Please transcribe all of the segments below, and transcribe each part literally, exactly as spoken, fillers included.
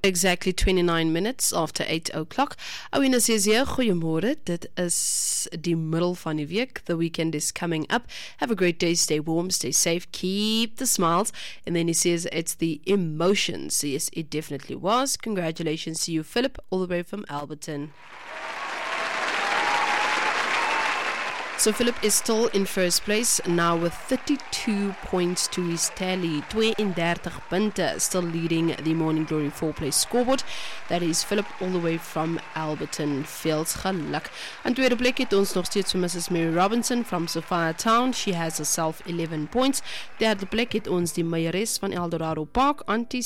Exactly twenty-nine minutes after eight o'clock. Awina says hier, goeiemôre. Dit is die middel van die week. The weekend is coming up. Have a great day. Stay warm, stay safe, keep the smiles. And then he says it's the emotions. Yes, it definitely was. Congratulations to you, Philip, all the way from Alberton. So Philip is still in first place now with thirty-two points to his tally. thirty-two punte, still leading the Morning Glory four-place scoreboard. That is Philip all the way from Alberton. Veels geluk. En tweede plek het ons nog steeds vir Missus Mary Robinson from Sophia Town. She has herself eleven points. Derde plek het ons die meieres van Eldorado Park, Auntie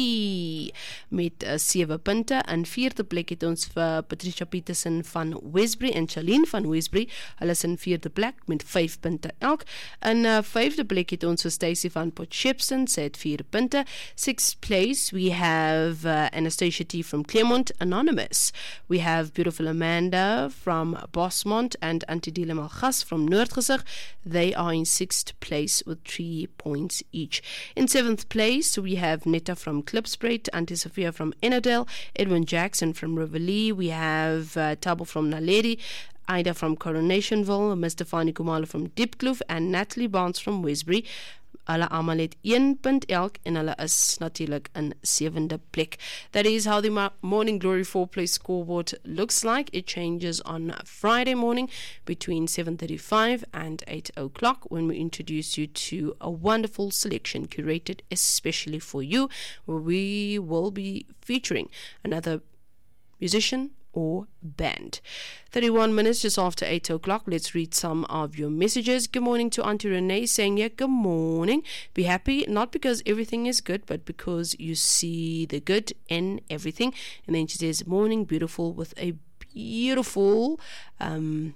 C, met uh, seven punte. En vierde plek het ons vir Patricia Peterson van Westbury en Charlene van Westbury. Hulle is in vierde plek met vyf punte elk. In uh, vyfde plek het ons vir Stacey van Port Shepstone, sy het vier punte. Sixth place we have uh, Anastasia T from Claremont, Anonymous. We have beautiful Amanda from Bosmont and Auntie Dila Malgas from Noordgesig. They are in sixth place with three points each. In seventh place we have Netta from Klipspruit, Auntie Sophia from Ennerdale, Edwin Jackson from Riverlee. We have uh, Tabo from Naledi, Ida from Coronationville, Mister Fani Kumalo from Diepkloof, and Natalie Barnes from Westbury. Hulle almal het one punt elk en hulle is natuurlik in sewende plek. That is how the Morning Glory four-place scoreboard looks like. It changes on Friday morning between seven thirty-five and eight o'clock when we introduce you to a wonderful selection curated especially for you, where we will be featuring another musician or band. thirty-one minutes just after eight o'clock. Let's read some of your messages. Good morning to Auntie Renee saying, yeah, good morning. Be happy, not because everything is good, but because you see the good in everything. And then she says, morning, beautiful, with a beautiful um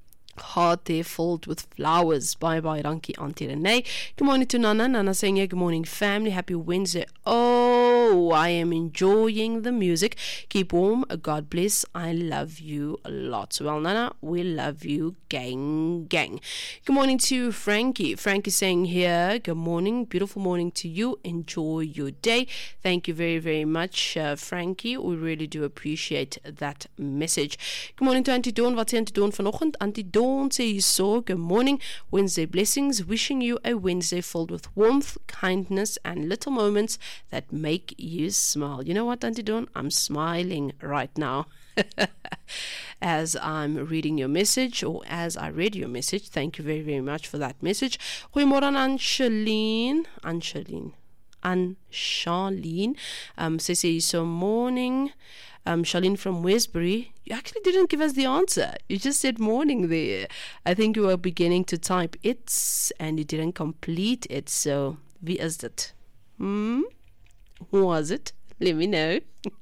heart there filled with flowers. Bye bye, dankie Auntie Renee. Good morning to Nana. Nana saying, yeah, good morning family. Happy Wednesday. Oh, I am enjoying the music. Keep warm. God bless. I love you a lot. Well, Nana, we love you, gang, gang. Good morning to Frankie. Frankie saying here, good morning. Beautiful morning to you. Enjoy your day. Thank you very, very much, uh, Frankie. We really do appreciate that message. Good morning to Auntie Dawn. Wat sê Auntie Dawn vanoggend? Auntie Dawn say so. Good morning. Wednesday blessings. Wishing you a Wednesday filled with warmth, kindness, and little moments that make you smile. You know what, Auntie Dawn? I'm smiling right now as I'm reading your message, or as I read your message. Thank you very, very much for that message. Goeiemôre aan Ansheline. Ansheline. Ansheline. Um, sy sê so morning. Um, Charlene from Westbury, you actually didn't give us the answer. You just said morning there. I think you were beginning to type it and you didn't complete it. So, wie is dit? Hmm? Who was it? Let me know.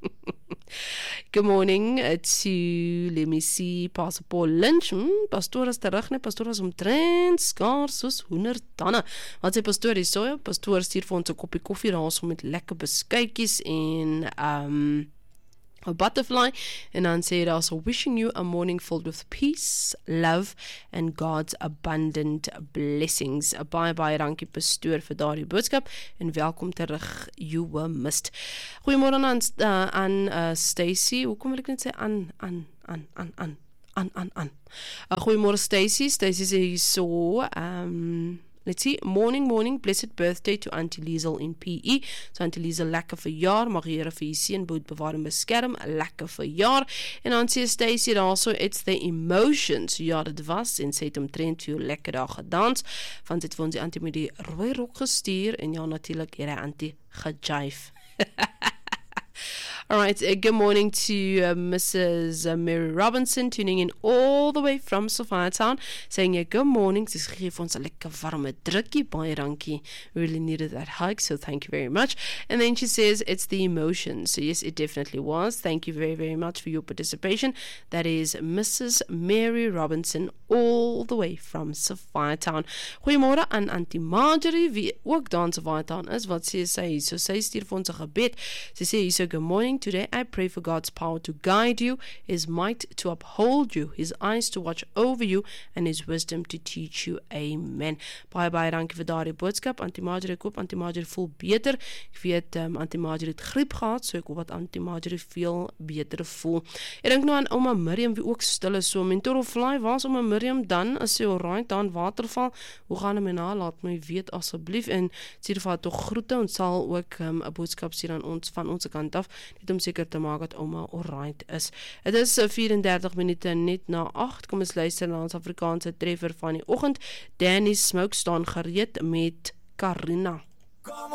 Good morning uh, to, let me see, Pastor Paul Lynch. Hmm, pastoor is terug, nee, pastoor is omtrent skaars soos hoendertande. Wat sê pastoor is so? Pastoor stuur vir ons 'n koppie koffie daar met lekker beskuitjies en um a butterfly, and dan sê hy also wishing you a morning filled with peace, love, and God's abundant blessings. Baie baie dankie pastoor vir daardie boodskap en welkom terug. You were missed. Goeiemôre aan uh, aan uh, Stacey. Hoekom wil ek net sê aan aan aan aan aan aan aan aan. Uh, goeiemôre Stacey. Stacey sê so um let's see, morning, morning, blessed birthday to Auntie Liesel in P E. So Auntie Liesel, lekker verjaar, mag die Here vir die seën boet bewaar en beskerm, lekker verjaar. En dan sê Stacey also, it's the emotions, ja dit was, en sy het omtrent twee lekker daar gedans, want sy het vir ons die Auntie met die rooi rok gestuur, en ja natuurlijk, hier die Auntie gejive. All right, uh, good morning to uh, Missus Uh, Mary Robinson, tuning in all the way from Sophia Town, saying yeah, good morning. Sy gee vir ons 'n lekker warme drukkie, baie dankie. Really needed that hug, so thank you very much. And then she says it's the emotions. So yes, it definitely was. Thank you very, very much for your participation. That is Missus Mary Robinson, all the way from Sophia Town. Goeiemôre aan Auntie Marjorie, wie ook daar in Sophia Town is. Wat sê sy? So sy stuur vir ons 'n gebed. Sy sê hier so, good morning today. I pray for God's power to guide you, His might to uphold you, His eyes to watch over you, and His wisdom to teach you. Amen. Baie, baie dankie vir daardie boodskap. Auntie Marjorie, ek hoop Auntie Marjorie voel beter. Ek weet, um, Auntie Marjorie het griep gehad, so ek hoop dat Auntie Marjorie veel beter voel. Ek dink nou aan Ouma Miriam, wie ook stil is, so mentor of fly, waar is Ouma Miriam dan? Is sy alright, dan waterval? Hoe gaan hy my na? Laat my weet asseblief, en sê vir haar toch groete, en sal ook um, 'n boodskap sien aan ons, van ons kant af, net om seker te maak dat Ouma alright is. Het is vierendertig minute net na agt, kom ons luister na ons Afrikaanse treffer van die oggend. Danny Smoke staan gereed met Karina.